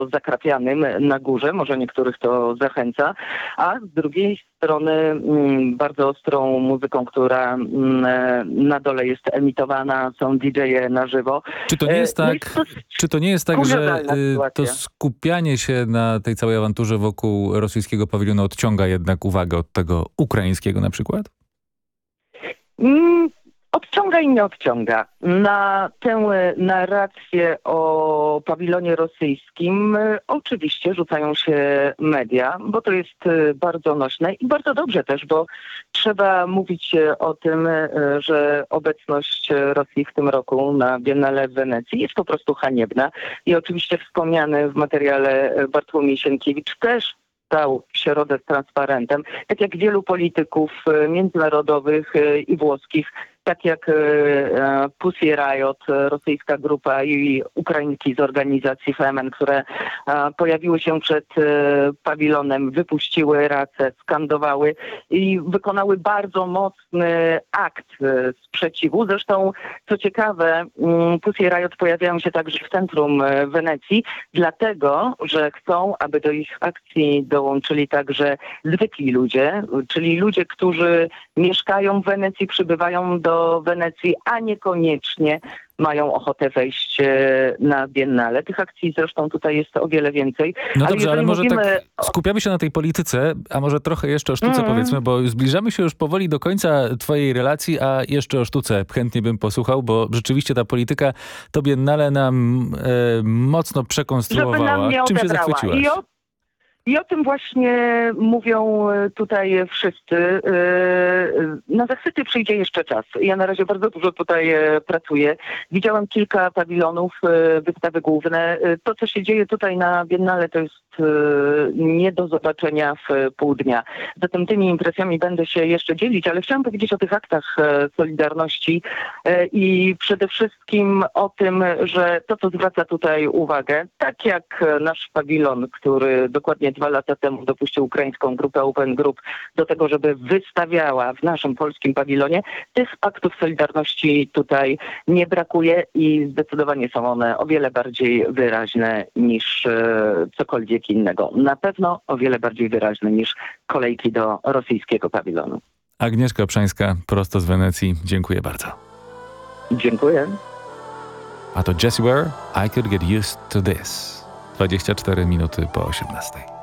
zakrapianym na górze, może niektórych to zachęca, a z drugiej strony bardzo ostrą muzyką, która na dole jest emitowana, są DJ-e na żywo. Czy to nie jest tak, czy to nie jest tak, że to skupianie się na tej całej awanturze wokół rosyjskiego pawilonu odciąga jednak uwagę od tego ukraińskiego na przykład? Odciąga i nie odciąga. Na tę narrację o pawilonie rosyjskim oczywiście rzucają się media, bo to jest bardzo nośne i bardzo dobrze też, bo trzeba mówić o tym, że obecność Rosji w tym roku na Biennale w Wenecji jest po prostu haniebna. I oczywiście wspomniany w materiale Bartłomiej Sienkiewicz też stał w środę z transparentem, tak jak wielu polityków międzynarodowych i włoskich, tak jak Pussy Riot, rosyjska grupa i Ukrainki z organizacji Femen, które pojawiły się przed pawilonem, wypuściły racę, skandowały i wykonały bardzo mocny akt sprzeciwu. Zresztą, co ciekawe, Pussy Riot pojawiają się także w centrum Wenecji, dlatego, że chcą, aby do ich akcji dołączyli także zwykli ludzie, czyli ludzie, którzy mieszkają w Wenecji, przybywają do Wenecji, a niekoniecznie mają ochotę wejść na Biennale. Tych akcji zresztą tutaj jest o wiele więcej. No dobrze, ale może tak skupiamy się na tej polityce, a może trochę jeszcze o sztuce powiedzmy, bo zbliżamy się już powoli do końca twojej relacji, a jeszcze o sztuce chętnie bym posłuchał, bo rzeczywiście ta polityka to Biennale nam mocno przekonstruowała. Czym się zachwyciłaś? I o tym właśnie mówią tutaj wszyscy. Na zachwyty przyjdzie jeszcze czas. Ja na razie bardzo dużo tutaj pracuję. Widziałam kilka pawilonów, wystawy główne. To, co się dzieje tutaj na Biennale, to jest nie do zobaczenia w pół dnia. Zatem tymi impresjami będę się jeszcze dzielić, ale chciałam powiedzieć o tych aktach Solidarności i przede wszystkim o tym, że to, co zwraca tutaj uwagę, tak jak nasz pawilon, który dokładnie 2 lata temu dopuścił ukraińską grupę Open Group do tego, żeby wystawiała w naszym polskim pawilonie, tych aktów Solidarności tutaj nie brakuje i zdecydowanie są one o wiele bardziej wyraźne niż cokolwiek innego. Na pewno o wiele bardziej wyraźne niż kolejki do rosyjskiego pawilonu. Agnieszka Obszańska, prosto z Wenecji. Dziękuję bardzo. Dziękuję. A to Jessie Ware, I Could Get Used to This. 24 minuty po 18.